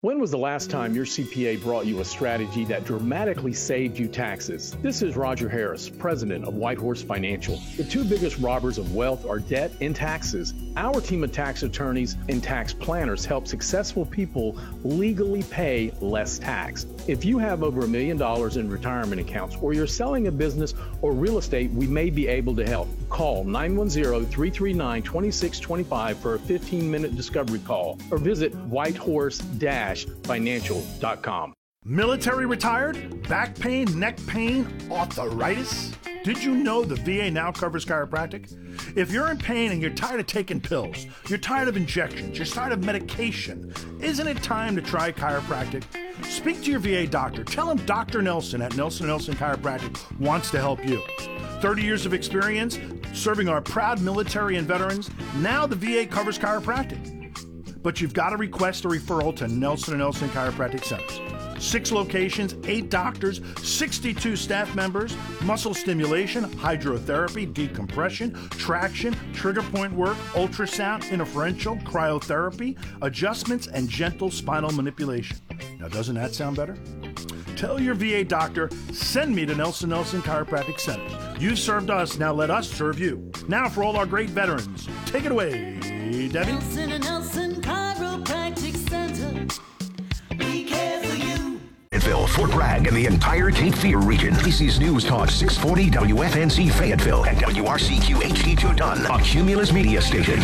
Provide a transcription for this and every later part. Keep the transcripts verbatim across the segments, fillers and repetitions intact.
When was the last time your C P A brought you a strategy that dramatically saved you taxes? This is Roger Harris, president of Whitehorse Financial. The two biggest robbers of wealth are debt and taxes. Our team of tax attorneys and tax planners help successful people legally pay less tax. If you have over a million dollars in retirement accounts or you're selling a business or real estate, we may be able to help. Call nine one zero, three three nine, two six two five for a fifteen minute discovery call or visit whitehorse dash financial dot com. Military retired? Back pain, neck pain, arthritis? Did you know the V A now covers chiropractic? If you're in pain and you're tired of taking pills, you're tired of injections, you're tired of medication, isn't it time to try chiropractic? Speak to your V A doctor. Tell him Doctor Nelson at Nelson Nelson Chiropractic wants to help you. thirty years of experience serving our proud military and veterans. Now the V A covers chiropractic. But you've got to request a referral to Nelson and Nelson Chiropractic Centers. Six locations, eight doctors, sixty-two staff members, muscle stimulation, hydrotherapy, decompression, traction, trigger point work, ultrasound, interferential, cryotherapy, adjustments, and gentle spinal manipulation. Now, doesn't that sound better? Tell your V A doctor, send me to Nelson Nelson Chiropractic Centers. You served us, now let us serve you. Now for all our great veterans, take it away, Debbie. Nelson and Nelson Chiropractic Center. We care for you. Fayetteville, Fort Bragg, and the entire Cape Fear region. A C's News Talk six forty W F N C Fayetteville and W R C Q H D two Dunn, a Cumulus media station.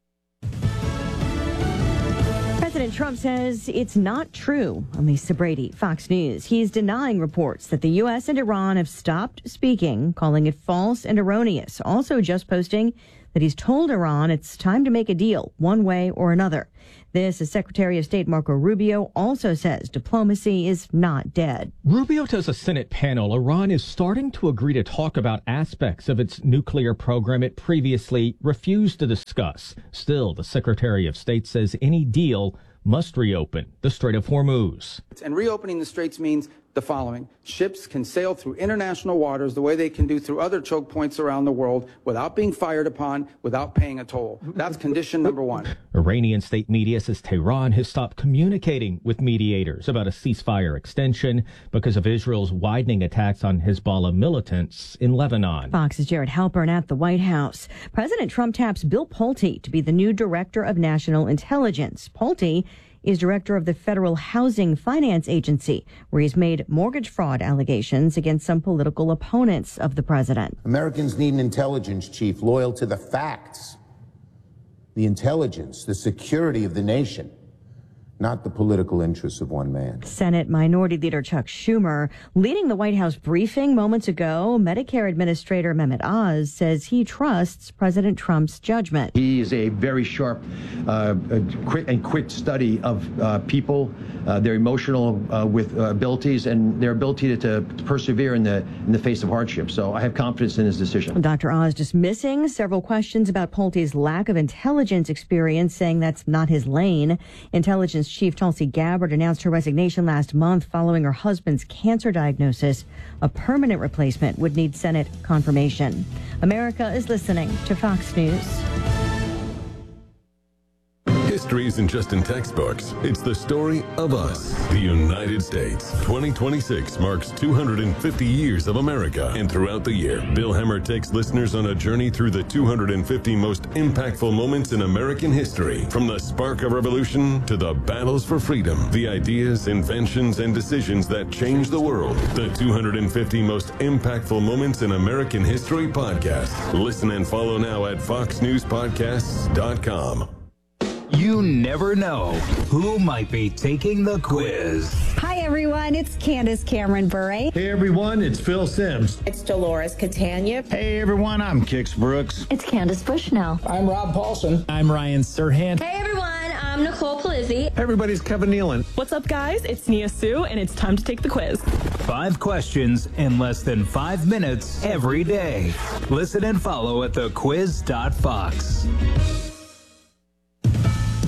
President Trump says it's not true. On Lisa Brady, Fox News. He's denying reports that the U S and Iran have stopped speaking, calling it false and erroneous. Also just posting that he's told Iran it's time to make a deal one way or another. This, as Secretary of State Marco Rubio also says diplomacy is not dead. Rubio tells a Senate panel Iran is starting to agree to talk about aspects of its nuclear program it previously refused to discuss. Still, the Secretary of State says any deal must reopen the Strait of Hormuz. And reopening the straits means the following. Ships can sail through international waters the way they can do through other choke points around the world without being fired upon, without paying a toll. That's condition number one. Iranian state media says Tehran has stopped communicating with mediators about a ceasefire extension because of Israel's widening attacks on Hezbollah militants in Lebanon. Fox's Jared Halpern at the White House. President Trump taps Bill Pulte to be the new Director of National Intelligence. Pulte is director of the Federal Housing Finance Agency, where he's made mortgage fraud allegations against some political opponents of the president. Americans need an intelligence chief loyal to the facts, the intelligence, the security of the nation, not the political interests of one man. Senate Minority Leader Chuck Schumer leading the White House briefing moments ago. Medicare Administrator Mehmet Oz says he trusts President Trump's judgment. He is a very sharp uh, quick and quick study of uh, people, uh, their emotional uh, with uh, abilities, and their ability to, to persevere in the in the face of hardship. So I have confidence in his decision. Doctor Oz dismissing several questions about Pulte's lack of intelligence experience, saying that's not his lane. Intelligence Chief Tulsi Gabbard announced her resignation last month following her husband's cancer diagnosis. A permanent replacement would need Senate confirmation. America is listening to Fox News. History isn't just in textbooks. It's the story of us, the United States. twenty twenty-six marks two hundred fifty years of America. And throughout the year, Bill Hemmer takes listeners on a journey through the two hundred fifty most impactful moments in American history. From the spark of revolution to the battles for freedom, the ideas, inventions, and decisions that changed the world. The two hundred fifty most impactful moments in American history podcast. Listen and follow now at fox news podcasts dot com. You never know who might be taking the quiz. Hi, everyone. It's Candace Cameron Bure. Hey, everyone. It's Phil Sims. It's Dolores Catania. Hey, everyone. I'm Kix Brooks. It's Candace Bushnell. I'm Rob Paulson. I'm Ryan Serhant. Hey, everyone. I'm Nicole Palizzi. Hey, everybody. It's Kevin Nealon. What's up, guys? It's Nia Sue, and it's time to take the quiz. Five questions in less than five minutes every day. Listen and follow at the quiz dot fox.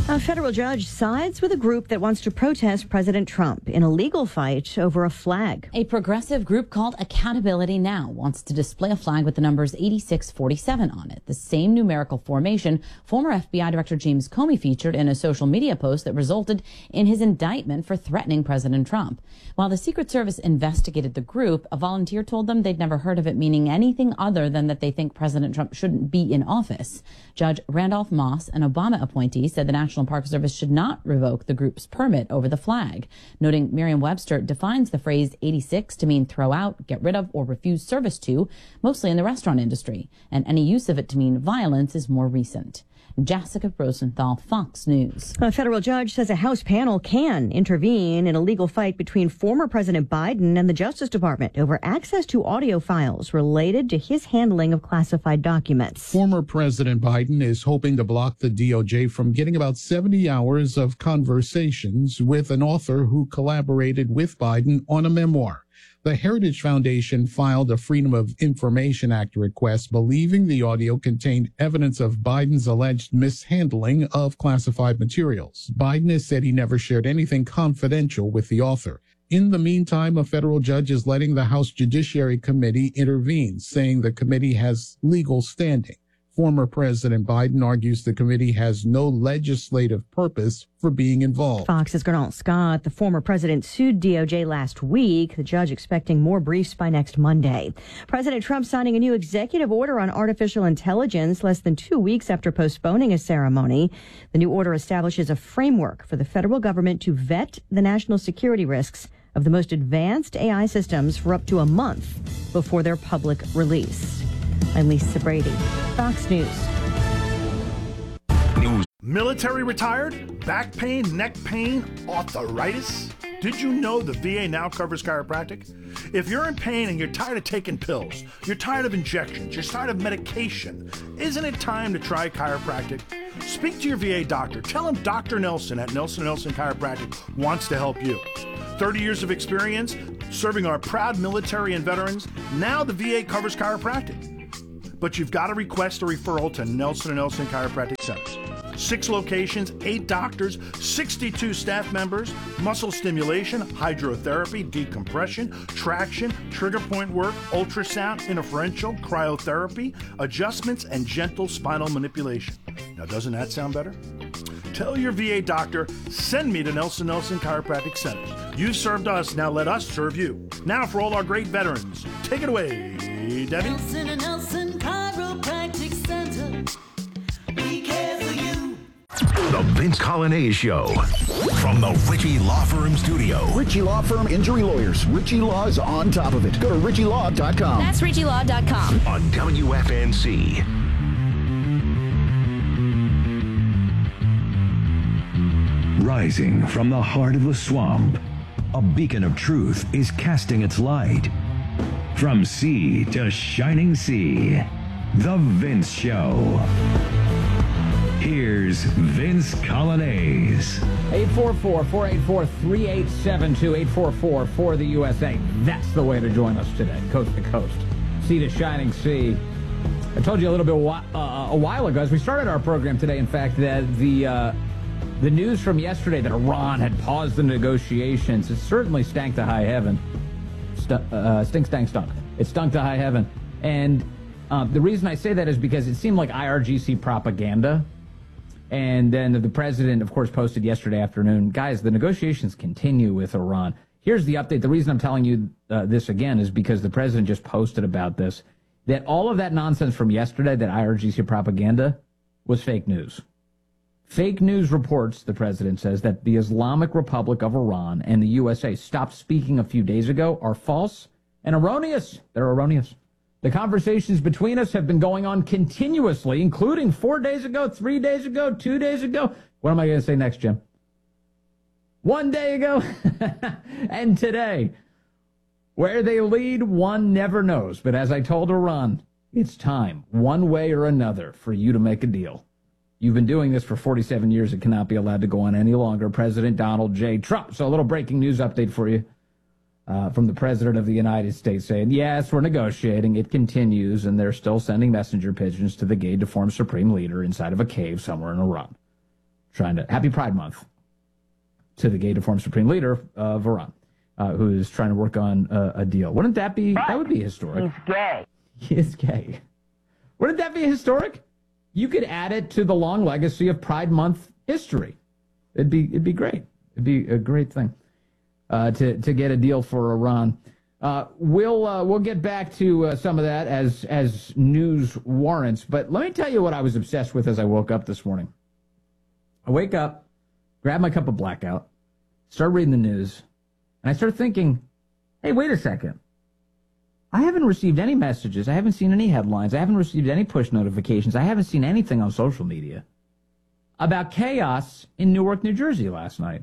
A federal judge sides with a group that wants to protest President Trump in a legal fight over a flag. A progressive group called Accountability Now wants to display a flag with the numbers eighty-six forty-seven on it, the same numerical formation former F B I Director James Comey featured in a social media post that resulted in his indictment for threatening President Trump. While the Secret Service investigated the group, a volunteer told them they'd never heard of it meaning anything other than that they think President Trump shouldn't be in office. Judge Randolph Moss, an Obama appointee, said the National Park Service should not revoke the group's permit over the flag, noting Merriam-Webster defines the phrase eighty-six to mean throw out, get rid of, or refuse service to, mostly in the restaurant industry, and any use of it to mean violence is more recent. Jessica Rosenthal, Fox News. A federal judge says a House panel can intervene in a legal fight between former President Biden and the Justice Department over access to audio files related to his handling of classified documents. Former President Biden is hoping to block the D O J from getting about seventy hours of conversations with an author who collaborated with Biden on a memoir. The Heritage Foundation filed a Freedom of Information Act request believing the audio contained evidence of Biden's alleged mishandling of classified materials. Biden has said he never shared anything confidential with the author. In the meantime, a federal judge is letting the House Judiciary Committee intervene, saying the committee has legal standing. Former President Biden argues the committee has no legislative purpose for being involved. Fox's Gernal Scott, the former president, sued D O J last week. The judge expecting more briefs by next Monday. President Trump signing a new executive order on artificial intelligence less than two weeks after postponing a ceremony. The new order establishes a framework for the federal government to vet the national security risks of the most advanced A I systems for up to a month before their public release. I'm Lisa Brady, Fox News. Military retired? Back pain, neck pain, arthritis? Did you know the V A now covers chiropractic? If you're in pain and you're tired of taking pills, you're tired of injections, you're tired of medication, isn't it time to try chiropractic? Speak to your V A doctor. Tell him Doctor Nelson at Nelson and Nelson Chiropractic wants to help you. thirty years of experience serving our proud military and veterans. Now the V A covers chiropractic. But you've got to request a referral to Nelson and Nelson Chiropractic Centers. Six locations, eight doctors, sixty-two staff members, muscle stimulation, hydrotherapy, decompression, traction, trigger point work, ultrasound, interferential, cryotherapy, adjustments, and gentle spinal manipulation. Now, doesn't that sound better? Tell your V A doctor, send me to Nelson Nelson Chiropractic Centers. You've served us, now let us serve you. Now for all our great veterans, take it away, Debbie. Nelson and Nelson Chiropractic Center. We care for you. The Vince Colonnese Show from the Ritchie Law Firm Studio. Ritchie Law Firm Injury Lawyers. Ritchie Law is on top of it. Go to ritchie law dot com. That's ritchie law dot com. On W F N C. Rising from the heart of the swamp, a beacon of truth is casting its light. From sea to shining sea, The Vince Show. Here's Vince Colonnese. eight four four, four eight four, three eight seven two, eight four four for the U S A. That's the way to join us today, coast to coast, sea to shining sea. I told you a little bit uh, a while ago, as we started our program today, in fact, that the uh, the news from yesterday that Iran had paused the negotiations, it certainly stank to high heaven. St- uh, stink, stank, stunk. It stunk to high heaven. And uh, the reason I say that is because it seemed like I R G C propaganda. And then the president, of course, posted yesterday afternoon, guys, the negotiations continue with Iran. Here's the update. The reason I'm telling you uh, this again is because the president just posted about this, that all of that nonsense from yesterday, that I R G C propaganda, was fake news. Fake news reports, the president says, that the Islamic Republic of Iran and the U S A stopped speaking a few days ago are false and erroneous. They're erroneous. The conversations between us have been going on continuously, including four days ago, three days ago, two days ago. What am I going to say next, Jim? One day ago and today. Where they lead, one never knows. But as I told Iran, it's time, one way or another, for you to make a deal. You've been doing this for forty-seven years. It cannot be allowed to go on any longer. President Donald J. Trump. So a little breaking news update for you uh, from the President of the United States saying, yes, we're negotiating. It continues, and they're still sending messenger pigeons to the gate to form supreme leader inside of a cave somewhere in Iran. trying to happy Pride Month to the gay deformed supreme leader uh, Varane, uh, who is trying to work on uh, a deal. Wouldn't that be right. That would be historic? He's gay. He is gay. Wouldn't that be historic? You could add it to the long legacy of Pride Month history. It'd be it'd be great. It'd be a great thing uh, to to get a deal for Iran. Uh, we'll uh, we'll get back to uh, some of that as as news warrants. But let me tell you what I was obsessed with as I woke up this morning. I wake up, grab my cup of blackout, start reading the news, and I start thinking, hey, wait a second. I haven't received any messages. I haven't seen any headlines. I haven't received any push notifications. I haven't seen anything on social media about chaos in Newark, New Jersey last night.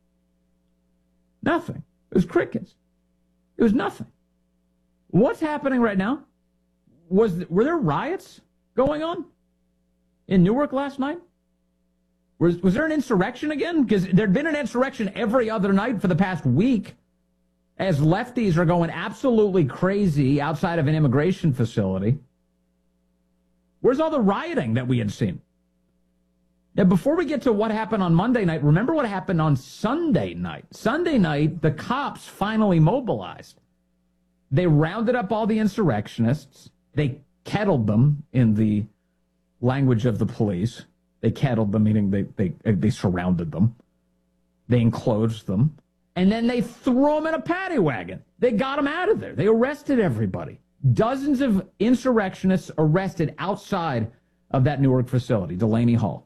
Nothing. It was crickets. It was nothing. What's happening right now? Was were there riots going on in Newark last night? Was, was there an insurrection again? Because there'd been an insurrection every other night for the past week as lefties are going absolutely crazy outside of an immigration facility. Where's all the rioting that we had seen? Now, before we get to what happened on Monday night, remember what happened on Sunday night. Sunday night, the cops finally mobilized. They rounded up all the insurrectionists. They kettled them in the language of the police. They kettled them, meaning they, they, they surrounded them. They enclosed them. And then they threw them in a paddy wagon. They got them out of there. They arrested everybody. Dozens of insurrectionists arrested outside of that Newark facility, Delaney Hall.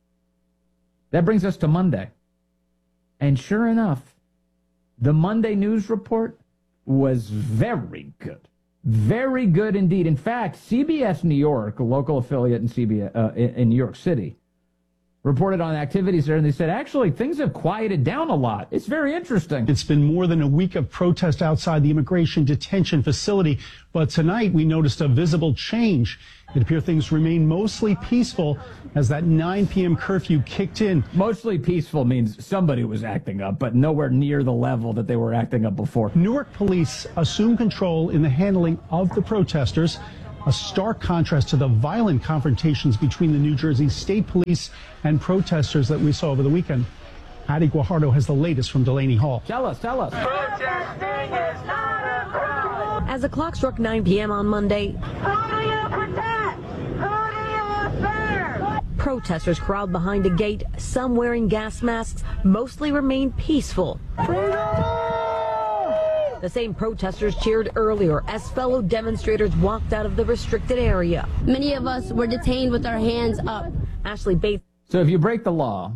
That brings us to Monday. And sure enough, the Monday news report was very good. Very good indeed. In fact, C B S New York, a local affiliate in, C B S, uh, in New York City, reported on activities there, and they said, actually, things have quieted down a lot. It's very interesting. It's been more than a week of protest outside the immigration detention facility, but tonight we noticed a visible change. It appears things remain mostly peaceful as that nine p.m. curfew kicked in. Mostly peaceful means somebody was acting up, but nowhere near the level that they were acting up before. Newark police assume control in the handling of the protesters, a stark contrast to the violent confrontations between the New Jersey State Police and protesters that we saw over the weekend. Patty Guajardo has the latest from Delaney Hall. Tell us, tell us. Protesting is not a crime. As the clock struck nine p.m. on Monday, Who do you protect? Who do you fear? protesters crowd behind a gate, some wearing gas masks, mostly remained peaceful. The same protesters cheered earlier as fellow demonstrators walked out of the restricted area. Many of us were detained with our hands up. Ashley Bates. So if you break the law,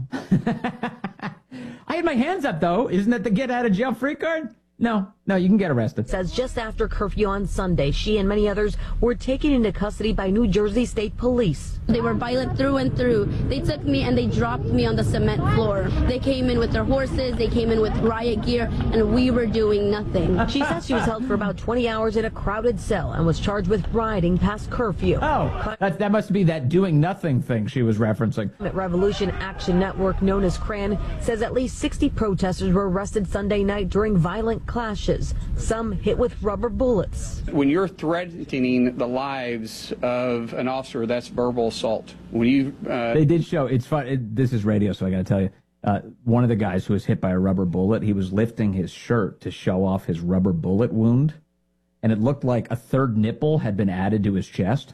I had my hands up though. Isn't that the get out of jail free card? No, no, you can get arrested. Says just after curfew on Sunday, she and many others were taken into custody by New Jersey State Police. They were violent through and through. They took me and they dropped me on the cement floor. They came in with their horses, they came in with riot gear, and we were doing nothing. She says she was held for about twenty hours in a crowded cell and was charged with rioting past curfew. Oh, that, that must be that doing nothing thing she was referencing. Revolution Action Network, known as CRAN, says at least sixty protesters were arrested Sunday night during violent clashes, some hit with rubber bullets. When you're threatening the lives of an officer, that's verbal assault. When you uh... They did show, it's fun, it, this is radio, so I gotta tell you, uh, one of the guys who was hit by a rubber bullet, he was lifting his shirt to show off his rubber bullet wound, and it looked like a third nipple had been added to his chest.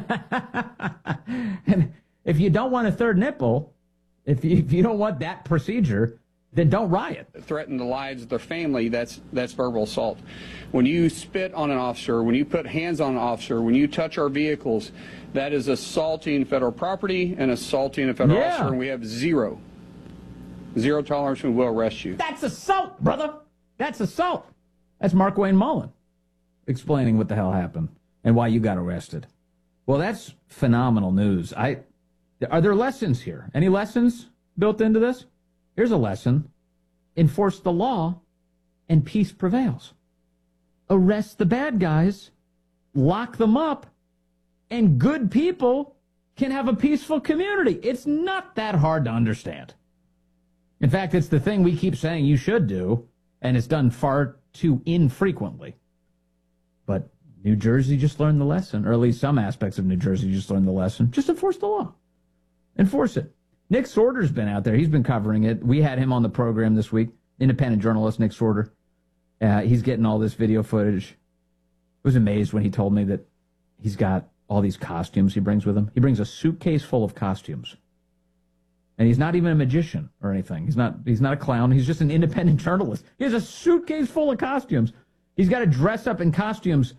And if you don't want a third nipple, if you, if you don't want that procedure, then don't riot. Threaten the lives of their family, that's that's verbal assault. When you spit on an officer, when you put hands on an officer, when you touch our vehicles, that is assaulting federal property and assaulting a federal Yeah. officer, and we have zero, zero tolerance, and we'll arrest you. That's assault, brother. That's assault. That's Mark Wayne Mullen explaining what the hell happened and why you got arrested. Well, that's phenomenal news. I are there lessons here? Any lessons built into this? Here's a lesson. Enforce the law and peace prevails. Arrest the bad guys, lock them up, and good people can have a peaceful community. It's not that hard to understand. In fact, it's the thing we keep saying you should do, and it's done far too infrequently. But New Jersey just learned the lesson, or at least some aspects of New Jersey just learned the lesson. Just enforce the law. Enforce it. Nick Sorter's been out there. He's been covering it. We had him on the program this week. Independent journalist Nick Sorter. Uh, he's getting all this video footage. I was amazed when he told me that he's got all these costumes he brings with him. He brings a suitcase full of costumes. And he's not even a magician or anything. He's not he's not a clown. He's just an independent journalist. He has a suitcase full of costumes. He's got to dress up in costumes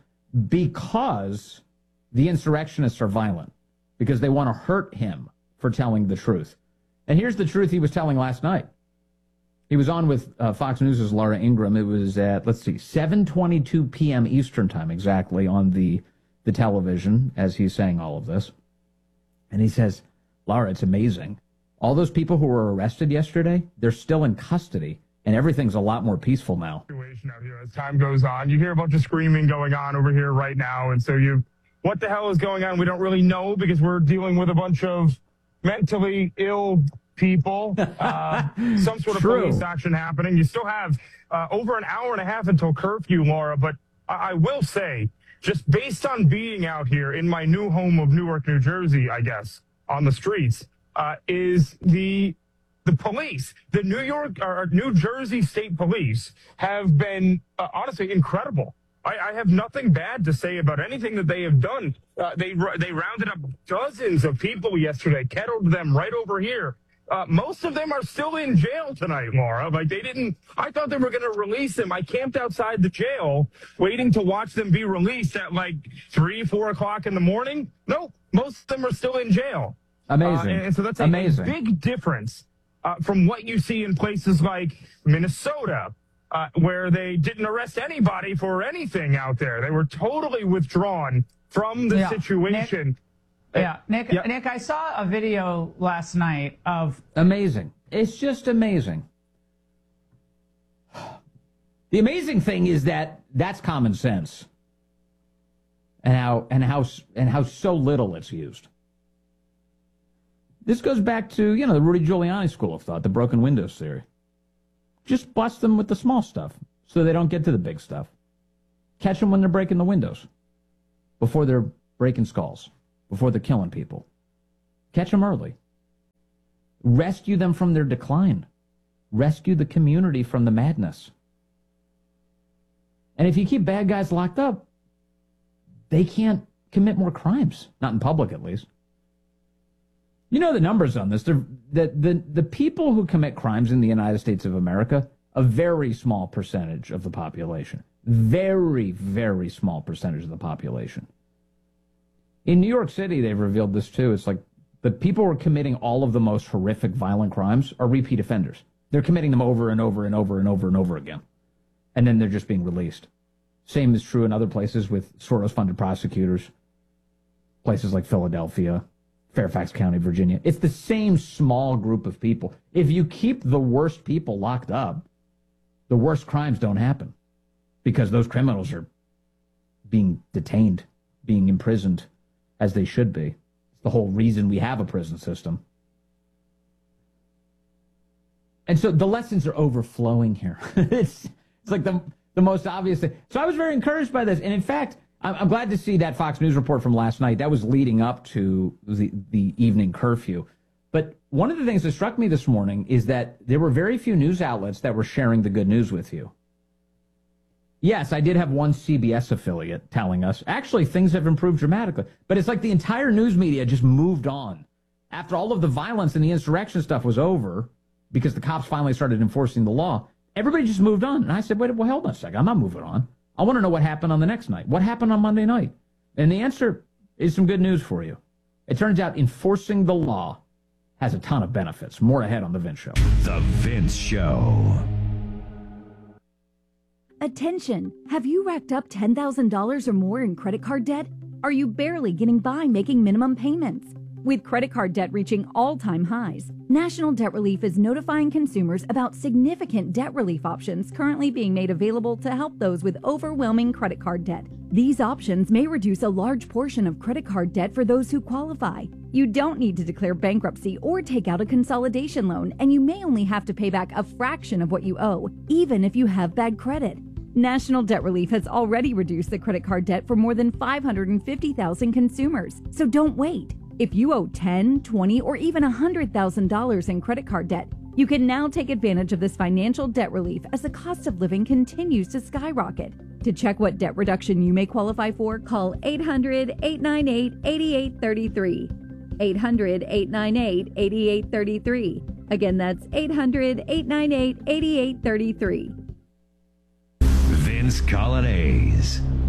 because the insurrectionists are violent, because they want to hurt him for telling the truth. And here's the truth he was telling last night. He was on with uh, Fox News' Laura Ingraham. It was at, let's see, seven twenty-two p.m. Eastern time exactly on the, the television as he's saying all of this. And he says, Laura, it's amazing. All those people who were arrested yesterday, they're still in custody, and everything's a lot more peaceful now. Out here as time goes on, you hear a bunch of screaming going on over here right now, and so you, what the hell is going on? We don't really know because we're dealing with a bunch of mentally ill people, uh, some sort of True. police action happening. You still have uh, over an hour and a half until curfew, Laura, but I, I will say, just based on being out here in my new home of Newark, New Jersey, I guess, on the streets, uh, is the the police, the New York or New Jersey State Police have been uh, honestly incredible. I, I have nothing bad to say about anything that they have done. Uh, they they rounded up dozens of people yesterday, kettled them right over here. Uh, most of them are still in jail tonight, Laura. Like, they didn't, I thought they were going to release them. I camped outside the jail waiting to watch them be released at like three, four o'clock in the morning. Nope. Most of them are still in jail. Amazing. Uh, and so that's a, Amazing. a big difference uh, from what you see in places like Minnesota, uh, where they didn't arrest anybody for anything out there. They were totally withdrawn from the Yeah. situation. Nick, yeah, Nick, Yeah. Nick, I saw a video last night of... Amazing. It's just amazing. The amazing thing is that that's common sense. And how and how and how so little it's used. This goes back to, you know, the Rudy Giuliani school of thought, the broken windows theory. Just bust them with the small stuff so they don't get to the big stuff. Catch them when they're breaking the windows, before they're breaking skulls, before they're killing people. Catch them early. Rescue them from their decline. Rescue the community from the madness. And if you keep bad guys locked up, they can't commit more crimes. Not in public, at least. You know the numbers on this. The, the, the people who commit crimes in the United States of America, a very small percentage of the population. Very, very small percentage of the population. In New York City, they've revealed this too. It's like the people who are committing all of the most horrific violent crimes are repeat offenders. They're committing them over and over and over and over and over again. And then they're just being released. Same is true in other places with Soros-funded prosecutors. Places like Philadelphia, Fairfax County, Virginia. It's the same small group of people. If you keep the worst people locked up, the worst crimes don't happen because those criminals are being detained, being imprisoned as they should be. It's the whole reason we have a prison system. And so the lessons are overflowing here. it's it's like the the most obvious thing. So I was very encouraged by this. And in fact, I'm, I'm glad to see that Fox News report from last night. That was leading up to the, the evening curfew. But one of the things that struck me this morning is that there were very few news outlets that were sharing the good news with you. Yes, I did have one C B S affiliate telling us, actually, things have improved dramatically. But it's like the entire news media just moved on. After all of the violence and the insurrection stuff was over, because the cops finally started enforcing the law, everybody just moved on. And I said, wait, well, hold on a second. I'm not moving on. I want to know what happened on the next night. What happened on Monday night? And the answer is some good news for you. It turns out enforcing the law has a ton of benefits. More ahead on The Vince Show. The Vince Show. Attention! Have you racked up ten thousand dollars or more in credit card debt? Are you barely getting by making minimum payments? With credit card debt reaching all-time highs, National Debt Relief is notifying consumers about significant debt relief options currently being made available to help those with overwhelming credit card debt. These options may reduce a large portion of credit card debt for those who qualify. You don't need to declare bankruptcy or take out a consolidation loan, and you may only have to pay back a fraction of what you owe, even if you have bad credit. National Debt Relief has already reduced the credit card debt for more than five hundred fifty thousand consumers, so don't wait. If you owe ten, twenty, or even one hundred thousand dollars in credit card debt, you can now take advantage of this financial debt relief as the cost of living continues to skyrocket. To check what debt reduction you may qualify for, call eight hundred, eight nine eight, eight eight three three. eight hundred, eight nine eight, eight eight three three. Again, that's eight hundred, eight nine eight, eight eight three three. Vince Colonnese,